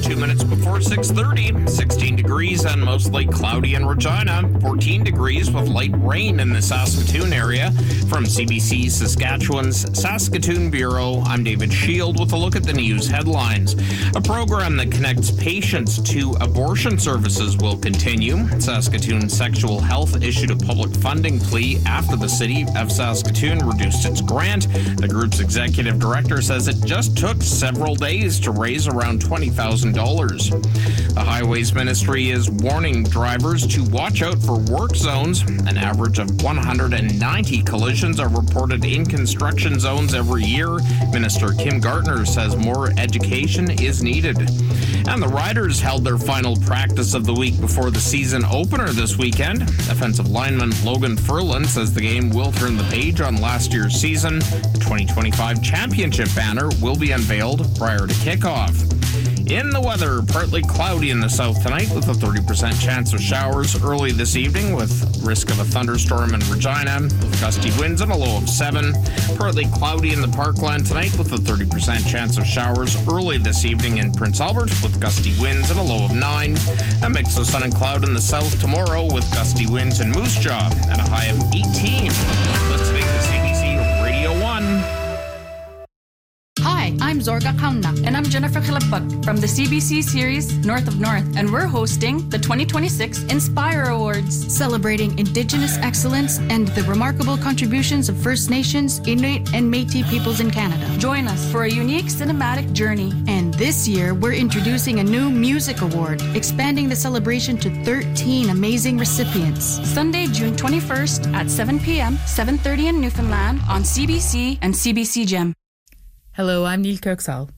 2 minutes before 6:30. 16 degrees and mostly cloudy in Regina. 14 degrees with light rain in the Saskatoon area. From CBC Saskatchewan's Saskatoon Bureau, I'm David Shield with a look at the news headlines. A program that connects patients to abortion services will continue. Saskatoon Sexual Health issued a public funding plea after the city of Saskatoon reduced its grant. The group's executive director says it just took several days to raise around $20,000. The Highways Ministry is warning drivers to watch out for work zones. An average of 190 collisions are reported in construction zones every year. Minister Kim Gartner says more education is needed. And the Riders held their final practice of the week before the season opener this weekend. Offensive lineman Logan Ferland says the game will turn the page on last year's season. The 2025 championship banner will be unveiled prior to kickoff. In the weather, partly cloudy in the south tonight with a 30% chance of showers early this evening with risk of a thunderstorm in Regina with gusty winds and a low of 7. Partly cloudy in the Parkland tonight with a 30% chance of showers early this evening in Prince Albert with gusty winds and a low of 9. A mix of sun and cloud in the south tomorrow with gusty winds in Moose Jaw and a high of 18. Listening to CBC Radio 1. Hi, I'm Zorga Kaunak. And I'm Jennifer Khilapag from the CBC series North of North. And we're hosting the 2026 Inspire Awards. Celebrating Indigenous excellence and the remarkable contributions of First Nations, Inuit, and Métis peoples in Canada. Join us for a unique cinematic journey. And this year, we're introducing a new music award, expanding the celebration to 13 amazing recipients. Sunday, June 21st at 7 p.m., 7:30 in Newfoundland on CBC and CBC Gem. Hello, I'm Neil Kirksall.